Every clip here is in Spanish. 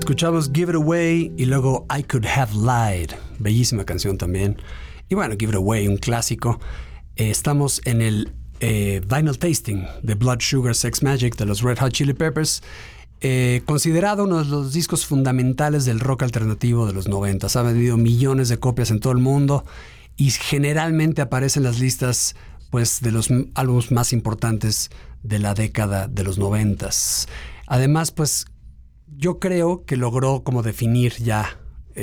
Escuchamos Give It Away y luego I Could Have Lied. Bellísima canción también. Y bueno, Give It Away, un clásico. Estamos en el Vinyl Tasting de Blood Sugar Sex Magik de los Red Hot Chili Peppers. Considerado uno de los discos fundamentales del rock alternativo de los 90. Ha vendido millones de copias en todo el mundo y generalmente aparece en las listas pues, de los álbumes más importantes de la década de los 90. Además, pues yo creo que logró como definir ya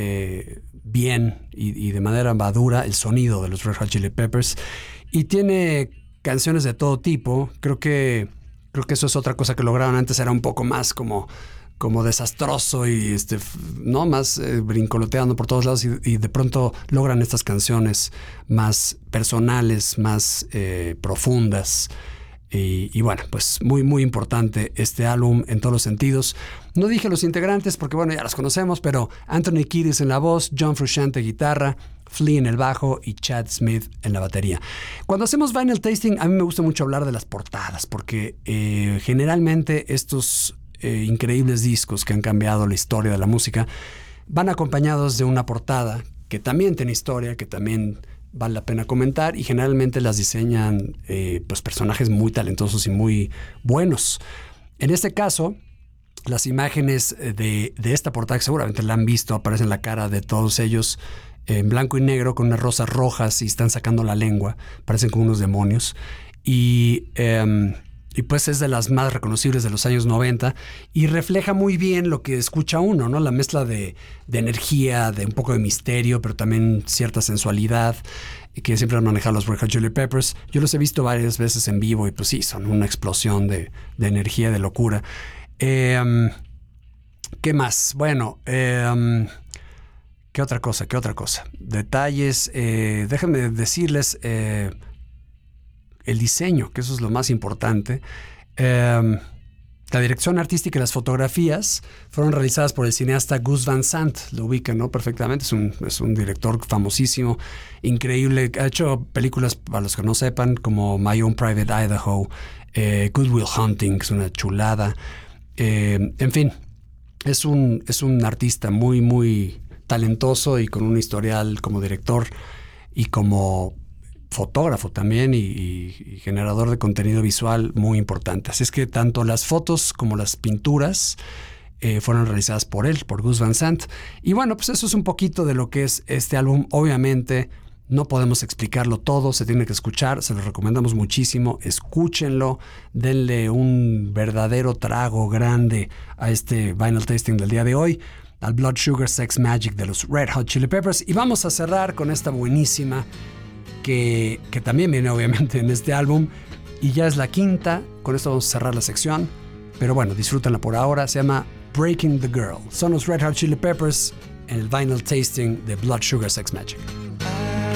bien y de manera madura el sonido de los Red Hot Chili Peppers y tiene canciones de todo tipo. Creo que eso es otra cosa que lograron. Antes era un poco más como desastroso y no más brincoloteando por todos lados y de pronto logran estas canciones más personales, más profundas. Y bueno, pues muy muy importante este álbum en todos los sentidos. No dije los integrantes porque bueno, ya los conocemos, pero Anthony Kiedis en la voz, John Frusciante guitarra, Flea en el bajo y Chad Smith en la batería. Cuando hacemos Vinyl Tasting, a mí me gusta mucho hablar de las portadas porque generalmente estos increíbles discos que han cambiado la historia de la música van acompañados de una portada que también tiene historia, que también vale la pena comentar y generalmente las diseñan pues personajes muy talentosos y muy buenos. En este caso, las imágenes de esta portada, que seguramente la han visto, aparecen la cara de todos ellos en blanco y negro con unas rosas rojas y están sacando la lengua, parecen como unos demonios y pues es de las más reconocibles de los años 90 y refleja muy bien lo que escucha uno, ¿no? La mezcla de energía, de un poco de misterio, pero también cierta sensualidad que siempre han manejado los Red Hot Chili Peppers. Yo los he visto varias veces en vivo y pues sí, son una explosión de energía, de locura. ¿Qué más? Bueno, ¿qué otra cosa? Detalles, déjenme decirles... el diseño, que eso es lo más importante. La dirección artística y las fotografías fueron realizadas por el cineasta Gus Van Sant. Lo ubican, ¿no? Perfectamente. Es un director famosísimo, increíble. Ha hecho películas, para los que no sepan, como My Own Private Idaho, Good Will Hunting, que es una chulada. En fin, es un artista muy, muy talentoso y con un historial como director y como fotógrafo también y generador de contenido visual muy importante. Así es que tanto las fotos como las pinturas fueron realizadas por él, por Gus Van Sant. Y bueno, pues eso es un poquito de lo que es este álbum. Obviamente no podemos explicarlo todo, se tiene que escuchar, se lo recomendamos muchísimo. Escúchenlo, denle un verdadero trago grande a este Vinyl Tasting del día de hoy, al Blood Sugar Sex Magik de los Red Hot Chili Peppers. Y vamos a cerrar con esta buenísima que también viene obviamente en este álbum y ya es la quinta. Con esto vamos a cerrar la sección, pero bueno, disfrútenla por ahora. Se llama Breaking the Girl. Son los Red Hot Chili Peppers en el Vinyl Tasting de Blood Sugar Sex Magik.